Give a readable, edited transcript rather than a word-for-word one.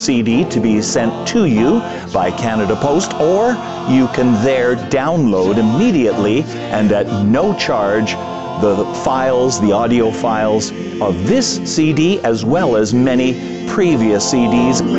CD to be sent to you by Canada Post, or you can there download immediately and at no charge the files, the audio files of this CD, as well as many previous CDs.